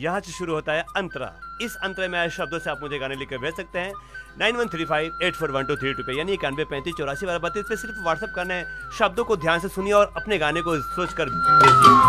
यहाँ से शुरू होता है अंतरा। इस अंतरे में आए शब्दों से आप मुझे गाने लिख कर भेज सकते हैं 9135841232 पे, यानी 913584 वाला 32 पे सिर्फ व्हाट्सअप करना है। शब्दों को ध्यान से सुनिए और अपने गाने को सोच कर भेजिए।